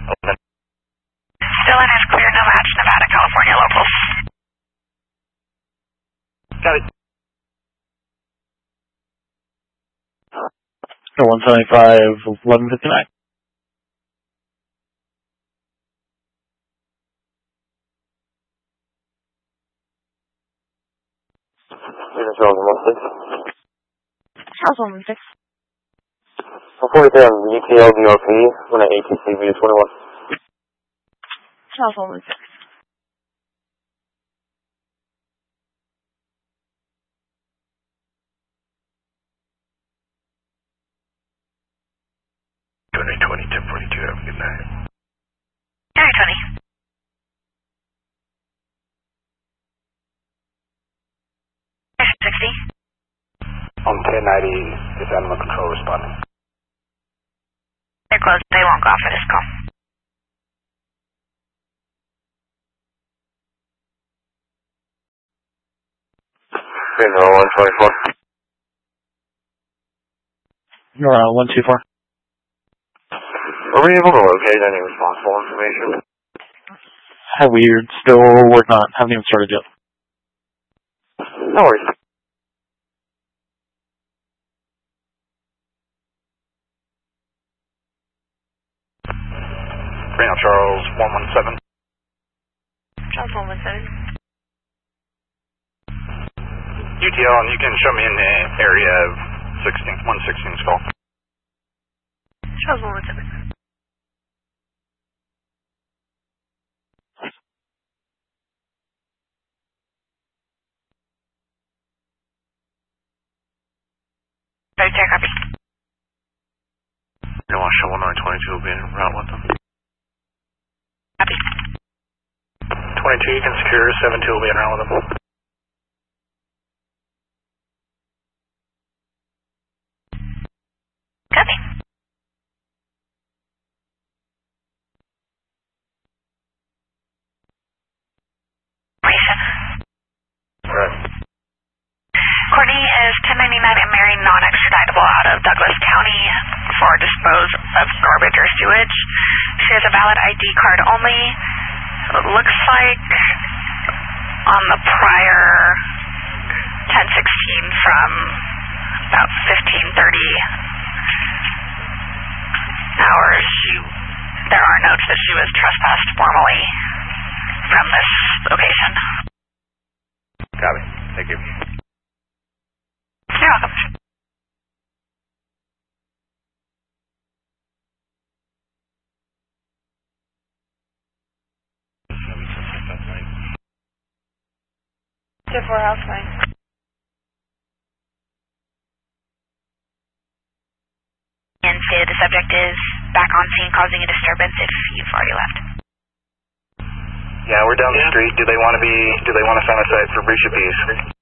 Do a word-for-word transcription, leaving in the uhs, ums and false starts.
Still in is clear, no match, Nevada, California locals. Got it. one seventy-five, eleven fifty-nine. Charles one one six. Before we on U T L D R P, when at A T C V twenty-one. Charles one one six. twenty twenty, ten forty-two, have a good night. Alright, Tony. sixty. On ten ninety, is animal control responding? They're closed, they won't go off for this call. Signal one twenty-four. You're on one two four. Are we able to locate any responsible information? How weird. Still working on it. Haven't even started yet. No worries. Reno Charles one one seven. Charles one one seven. U T L, and you can show me in the area of sixteen, one sixteen's call. Charles one one seven. Right there, copy. You want to show one nine twenty-two will be in route with them? Copy. twenty-two, you can secure, seven two will be in route with them. Copy. Right. Courtney is ten ninety-nine and Mary non-extraditable out of Douglas County for dispose of garbage or sewage. She has a valid I D card only. It looks like on the prior ten sixteen from about fifteen thirty hours, she, there are notes that she was trespassed formally from this location. Copy. Thank you. You're welcome. Tip four house line. And stated the subject is back on scene causing a disturbance if you've already left. Yeah, we're down the street. Do they want to be, do they want to sign a site for breach of peace?